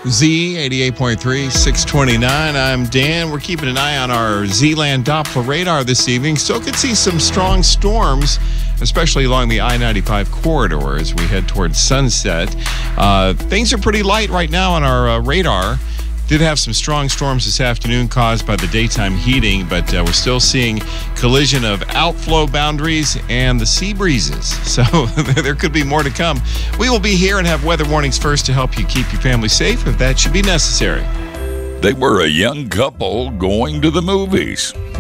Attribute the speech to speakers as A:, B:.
A: Z 88.3, 629. I'm Dan. We're keeping an eye on our Z-Land Doppler radar this evening. Still could see some strong storms, especially along the I-95 corridor as we head towards sunset. Things are pretty light right now on our radar. Did have some strong storms this afternoon caused by the daytime heating, but we're still seeing collision of outflow boundaries and the sea breezes. So there could be more to come. We will be here and have weather warnings first to help you keep your family safe if that should be necessary.
B: They were a young couple going to the movies.